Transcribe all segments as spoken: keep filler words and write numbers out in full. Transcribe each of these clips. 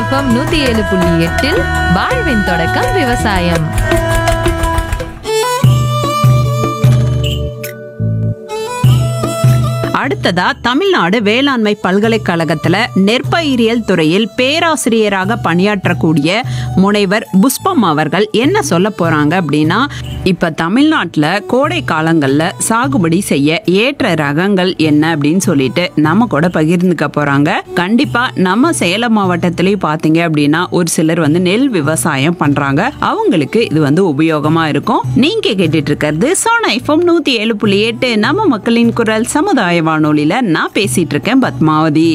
FM நூத்தி ஏழு புள்ளி எட்டில் வாழ்வின் தொடக்கம் விவசாயம். அடுத்ததா தமிழ்நாடு வேளாண்மை பல்கலைக்கழகத்துல நெற்பயிரியல் துறையில் பேராசிரியராக பணியாற்றக்கூடிய முனைவர் புஷ்பம் அவர்கள் என்ன சொல்ல போறாங்க அப்படின்னா, இப்ப தமிழ்நாட்டுல கோடை காலங்கள்ல சாகுபடி செய்ய ஏற்ற ரகங்கள் என்ன அப்படின்னு சொல்லிட்டு நம்ம கூட பகிர்ந்துக்க போறாங்க. கண்டிப்பா நம்ம சேலம் மாவட்டத்திலயும் பாத்தீங்க அப்படின்னா ஒரு சிலர் வந்து நெல் விவசாயம் பண்றாங்க. அவங்களுக்கு இது வந்து உபயோகமா இருக்கும். நீங்க கேட்டுட்டு இருக்கிறது சோனா எஃப்எம் நூத்தி ஏழு புள்ளி எட்டு நம்ம மக்களின் குரல் சமுதாய வானொலியில நான் பேசிட்டு இருக்கேன் பத்மாவதி.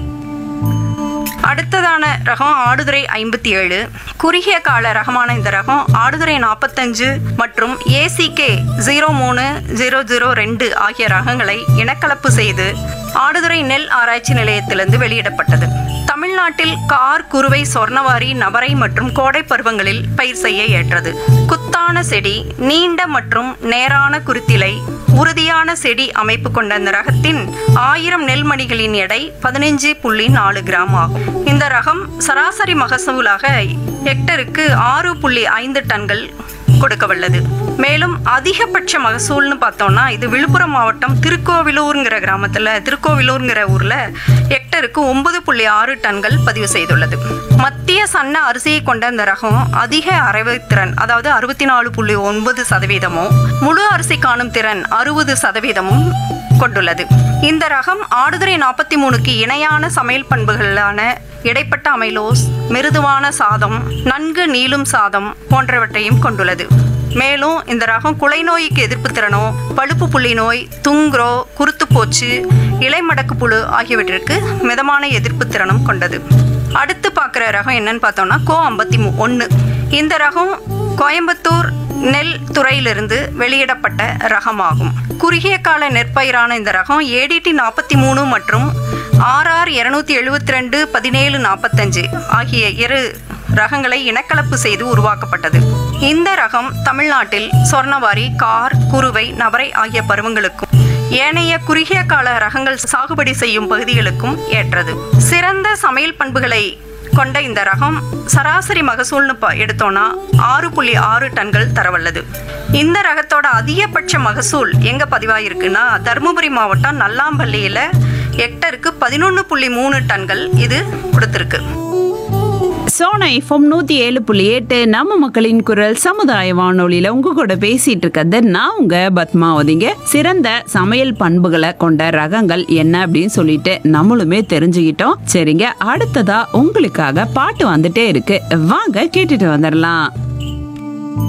அடுத்ததான ரகம் ஆடுதுறை ஐம்பத்தி ஏழு. குறுகிய கால ரகமான இந்த ரகம் ஆடுதுறை நாற்பத்தஞ்சு மற்றும் ஏசிகே ஜீரோ மூணு ஜீரோ ஜீரோ ரெண்டு ஆகிய ரகங்களை இனக்கலப்பு செய்து ஆடுதுறை நெல் ஆராய்ச்சி நிலையத்திலிருந்து வெளியிடப்பட்டது. தமிழ்நாட்டில் கார், குறுவை, சொர்ணவாரி, நவரை மற்றும் கோடை பருவங்களில் பயிர் செய்ய ஏற்றது. குத்தான செடி, நீண்ட மற்றும் நேரான குருத்திலை, உறுதியான செடி அமைப்பு கொண்ட இந்த ரகத்தின் ஆயிரம் நெல்மணிகளின் எடை பதினைஞ்சு புள்ளி நாலு கிராம் ஆகும். இந்த ரகம் சராசரி மகசூலாக ஹெக்டருக்கு ஆறு புள்ளி ஐந்து டன்கள் கொடுக்க வல்லது. மேலும் அதிகபட்ச மகசூல்னு பார்த்தோம்னா இது விழுப்புரம் மாவட்டம் திருக்கோவிலூர்ங்கிற கிராமத்தில் திருக்கோவிலூர்ங்கிற ஊரில் ஹெக்டருக்கு ஒன்பது புள்ளி ஆறு டன்கள் பதிவு செய்துள்ளது. மத்திய சன்ன அரிசியை கொண்ட இந்த ரகம் அதிக அரைவை திறன், அதாவது அறுபத்தி நாலு புள்ளி ஒன்பது சதவீதமும், முழு அரிசி காணும் திறன் அறுபது சதவீதமும் கொண்டுள்ளது. இந்த ரகம் ஆடுதுறை நாற்பத்தி மூணுக்கு இணையான சமையல் பண்புகளான இடைப்பட்ட அமைலோஸ், மிருதுவான சாதம், நன்கு நீளும் சாதம் போன்றவற்றையும் கொண்டுள்ளது. மேலும் இந்த ரகம் குலை நோய்க்கு எதிர்ப்பு திறனோ, பழுப்பு புள்ளி நோய், துங்குரோ, குருத்துப்போச்சு, இலைமடக்கு புழு ஆகியவற்றிற்கு மிதமான எதிர்ப்பு திறனும் கொண்டது. அடுத்து பார்க்குற ரகம் என்னன்னு பார்த்தோம்னா கோ ஐம்பத்தி ஒன்று. இந்த ரகம் கோயம்புத்தூர் நெல் துறையிலிருந்து வெளியிடப்பட்ட ரகமாகும். குறுகிய கால நெற்பயிரான இந்த ரகம் ஏடிடி நாற்பத்தி மூணு மற்றும் ஆர்ஆர் இருநூத்தி எழுபத்தி ரெண்டு பதினேழு நாற்பத்தஞ்சு ஆகிய இரு ரகங்களை இனக்கலப்பு செய்து உருவாக்கப்பட்டது. இந்த ரகம் தமிழ்நாட்டில் சொர்ணவாரி, கார், குறுவை, நவரை ஆகிய பருவங்களுக்கும் ஏனைய குறுகிய கால ரகங்கள் சாகுபடி செய்யும் பகுதிகளுக்கும் ஏற்றது. சிறந்த சமையல் பண்புகளை கொண்ட இந்த ரகம் சராசரி மகசூல்னு எடுத்தோம்னா ஆறு புள்ளி ஆறு டன்கள் தரவல்லது. இந்த ரகத்தோட அதிகபட்ச மகசூல் எங்க பதிவாயிருக்குன்னா தருமபுரி மாவட்டம் நல்லாம்பள்ளியில ஹெக்டருக்கு பதினொன்று புள்ளி மூணு டன்கள் இது கொடுத்திருக்கு. சோனா எஃப்எம் நூத்தி ஏழு புள்ளி எட்டு நம்ம மக்களின் குரல் சமுதாய வானொலியில உங்க கூட பேசிட்டு இருக்கிறது நான் உங்க பத்மாவதிங்க. சிறந்த சமையல் பண்புகளை கொண்ட ரகங்கள் என்ன அப்படின்னு சொல்லிட்டு நம்மளுமே தெரிஞ்சுக்கிட்டோம். சரிங்க, அடுத்ததா உங்களுக்காக பாட்டு வந்துட்டே இருக்கு, வாங்க கேட்டுட்டு வந்துடலாம்.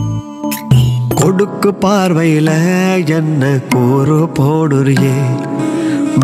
கொடுக்கு பார்வையில என்ன கூறு போடுறியே,